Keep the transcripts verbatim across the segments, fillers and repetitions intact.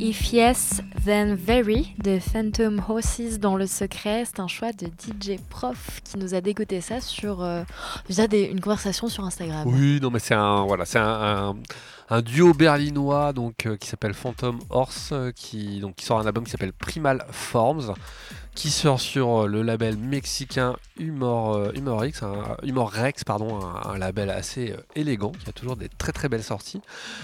If Yes, Then Very de Phantom Horses dans le secret. C'est un choix de D J Prof qui nous a dégoté ça sur euh, via des, une conversation sur Instagram. Oui, non mais c'est un voilà, c'est un, un, un duo berlinois donc euh, qui s'appelle Phantom Horse euh, qui donc qui sort un album qui s'appelle Primal Forms, qui sort sur le label mexicain Humor, euh, Humor X, un, Humor Rex, pardon, un, un label assez euh, élégant, qui a toujours des très très belles sorties.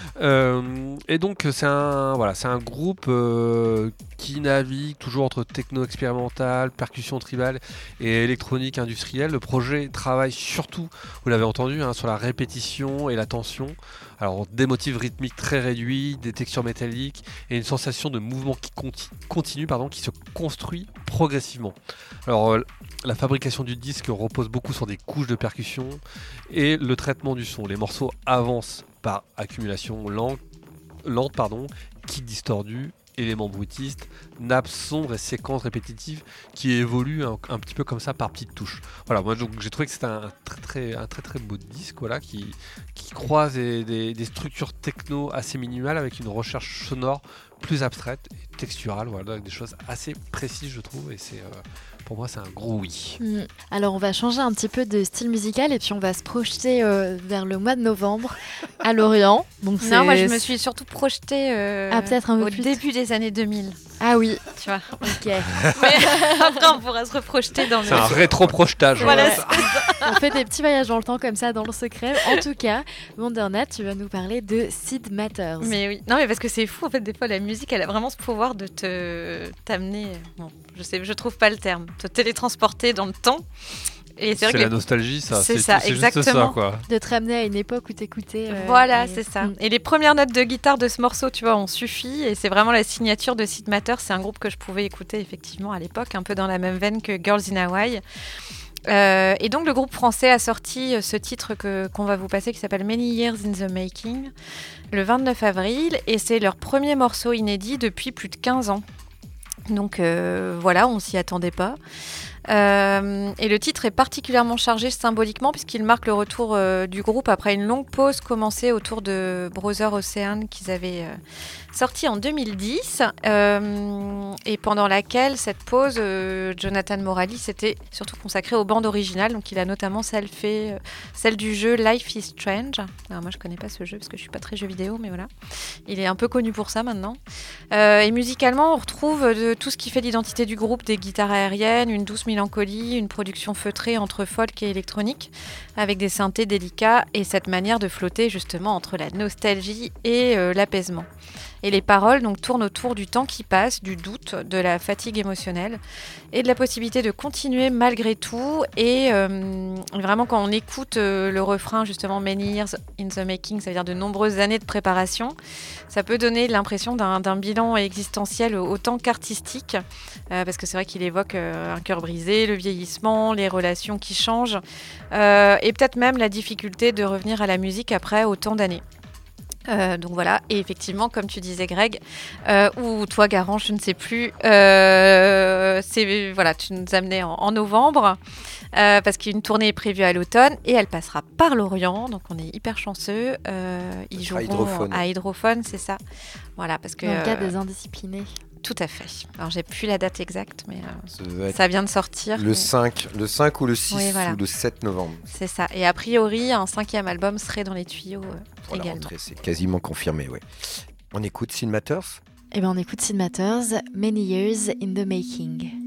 Euh, et donc c'est un, voilà, c'est un groupe euh, qui navigue toujours entre techno expérimental, percussion tribale et électronique industrielle. Le projet travaille surtout, vous l'avez entendu, hein, sur la répétition et la tension. Alors des motifs rythmiques très réduits, des textures métalliques et une sensation de mouvement qui conti- continue, pardon, qui se construit progressivement. Alors euh, la fabrication du disque repose beaucoup sur des couches de percussion et le traitement du son. Les morceaux avancent par accumulation lente, lente pardon, kit distordu, éléments bruitistes, nappes sombres et séquences répétitives qui évoluent un, un petit peu comme ça par petites touches. Voilà, moi donc, j'ai trouvé que c'était un très très, un très, très beau disque voilà, qui, qui croise des, des, des structures techno assez minimales avec une recherche sonore plus abstraite et texturale, voilà, avec des choses assez précises je trouve, et c'est... Euh, pour moi, c'est un gros oui. Mmh. Alors, on va changer un petit peu de style musical et puis on va se projeter euh, vers le mois de novembre à Lorient. Donc, c'est... Non, moi, je me suis surtout projetée euh, ah, peut-être un peu au plus début des années deux mille. Ah oui, tu vois. Ok. Mais après, on pourra se reprojeter dans le... C'est un rétro-projetage. Voilà, ouais. On fait des petits voyages dans le temps comme ça, dans le secret. En tout cas, Wondernat, tu vas nous parler de Sid Matters. Mais oui. Non, mais parce que c'est fou, en fait, des fois, la musique, elle a vraiment ce pouvoir de te... t'amener... Bon, je sais, je trouve pas le terme. Te télétransporter dans le temps. Et c'est, c'est la les... nostalgie, ça. C'est, c'est ça, c'est exactement. Juste ça, quoi. De te ramener à une époque où t'écoutais. Euh, voilà, et... c'est ça. Et les premières notes de guitare de ce morceau, tu vois, ont suffi. Et c'est vraiment la signature de Sid Matters. C'est un groupe que je pouvais écouter, effectivement, à l'époque, un peu dans la même veine que Girls in Hawaii. Euh, et donc, le groupe français a sorti ce titre que, qu'on va vous passer, qui s'appelle Many Years in the Making, le vingt-neuf avril. Et c'est leur premier morceau inédit depuis plus de quinze ans. Donc, euh, voilà, on s'y attendait pas. Euh, et le titre est particulièrement chargé symboliquement puisqu'il marque le retour euh, du groupe après une longue pause commencée autour de Brother Ocean qu'ils avaient euh, sorti en deux mille dix euh, et pendant laquelle cette pause euh, Jonathan Morali s'était surtout consacré aux bandes originales, donc il a notamment celle, fait, euh, celle du jeu Life is Strange. Alors moi je connais pas ce jeu parce que je suis pas très jeu vidéo, mais voilà, il est un peu connu pour ça maintenant. Euh, et musicalement on retrouve de tout ce qui fait l'identité du groupe, des guitares aériennes, une douce mélancolie, une production feutrée entre folk et électronique, avec des synthés délicats et cette manière de flotter justement entre la nostalgie et euh, l'apaisement. Et les paroles donc, tournent autour du temps qui passe, du doute, de la fatigue émotionnelle et de la possibilité de continuer malgré tout. Et euh, vraiment, quand on écoute euh, le refrain, justement, Many Years in the Making, ça veut dire de nombreuses années de préparation, ça peut donner l'impression d'un, d'un bilan existentiel autant qu'artistique, euh, parce que c'est vrai qu'il évoque euh, un cœur brisé, le vieillissement, les relations qui changent, euh, et peut-être même la difficulté de revenir à la musique après autant d'années. Euh, donc voilà, et effectivement, comme tu disais Greg, euh, ou toi Garance, je ne sais plus, euh, c'est, voilà, tu nous amenais en, en novembre, euh, parce qu'une tournée est prévue à l'automne, et elle passera par Lorient, donc on est hyper chanceux, euh, ils joueront à Hydrophone. à Hydrophone, c'est ça, voilà, parce que... Dans le cas euh, des indisciplinés. Tout à fait. Alors, j'ai plus la date exacte, mais euh, ça vient de sortir. Le, mais... cinq, le cinq ou le six oui, voilà. ou le sept novembre. C'est ça. Et a priori, un cinquième album serait dans les tuyaux euh, Pour également. La rentrée, c'est quasiment confirmé, oui. On écoute Sid Matters ? Eh bien, on écoute Sid Matters, Many Years in the Making.